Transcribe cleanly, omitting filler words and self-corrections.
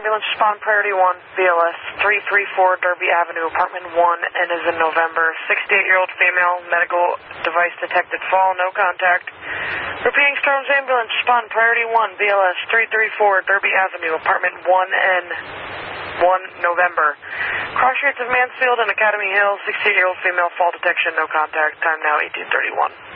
ambulance, respond priority 1, BLS 334 Derby Avenue, apartment 1, and is in November. 68-year-old female, medical device detected fall, no contact. Repeating Storms ambulance, respond priority 1, BLS 334 Derby Avenue, apartment 1, and 1, November. Cross streets of Mansfield and Academy Hill, 68-year-old female, fall detection, no contact, time now 18:31.